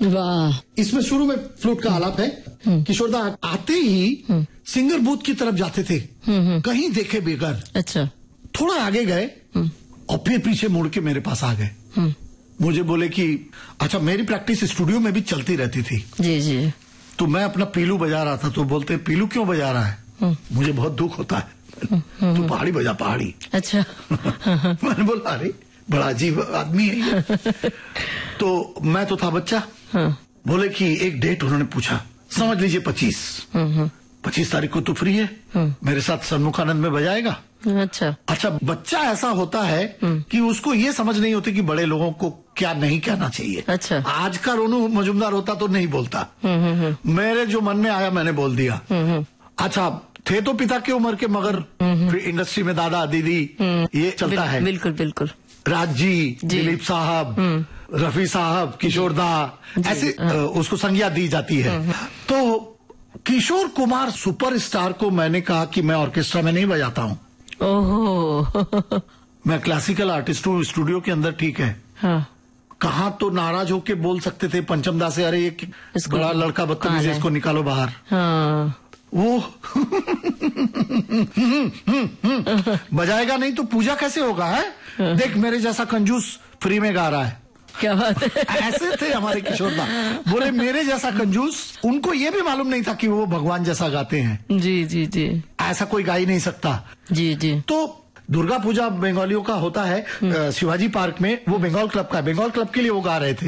वाह। इसमें शुरू में फ्लूट का आलाप है। किशोरदा आते ही सिंगर बूथ की तरफ जाते थे, कहीं देखे बेगर। अच्छा। थोड़ा आगे गए और फिर पीछे मुड़ के मेरे पास आ गए। मुझे बोले कि अच्छा, मेरी प्रैक्टिस स्टूडियो में भी चलती रहती थी। जी जी। तो मैं अपना पीलू बजा रहा था, तो बोलते पीलू क्यों बजा रहा है? मुझे बहुत दुख होता है। तो पहाड़ी बजा, पहाड़ी। अच्छा। मैंने बोला अरे बड़ा अजीब आदमी है ये। तो मैं तो था बच्चा। बोले कि एक डेट उन्होंने पूछा, समझ लीजिए 25 तारीख को तो फ्री है, मेरे साथ सन्मुखानंद में बजाएगा। अच्छा, बच्चा ऐसा होता है कि उसको ये समझ नहीं होती कि बड़े लोगों को क्या नहीं कहना चाहिए। अच्छा। आज का रोनू मजुमदार होता तो नहीं बोलता। मेरे जो मन में आया मैंने बोल दिया। अच्छा, थे तो पिता की उम्र के, मगर फिर इंडस्ट्री में दादा दीदी ये चलता है। बिल्कुल बिल्कुल। राज जी, दिलीप साहब, रफी साहब, किशोरदा, ऐसे उसको संज्ञा दी जाती है। तो किशोर कुमार सुपरस्टार को मैंने कहा कि मैं ऑर्केस्ट्रा में नहीं बजाता हूँ। ओहो। मैं क्लासिकल आर्टिस्ट हूँ, स्टूडियो के अंदर ठीक है। हाँ। कहाँ तो नाराज होके बोल सकते थे पंचम दा से, अरे ये बड़ा लड़का बदतमीज है, इसको निकालो बाहर। हाँ। वो बजाएगा नहीं तो पूजा कैसे होगा है? देख मेरे जैसा कंजूस फ्री में गा रहा है। क्या बात है। ऐसे थे हमारे किशोरदा। बोले मेरे जैसा कंजूस, उनको ये भी मालूम नहीं था कि वो भगवान जैसा गाते हैं। जी जी जी। ऐसा कोई गा ही नहीं सकता। जी जी। तो दुर्गा पूजा बंगालियों का होता है शिवाजी पार्क में, वो बंगाल क्लब का है, बंगाल क्लब के लिए वो गा रहे थे।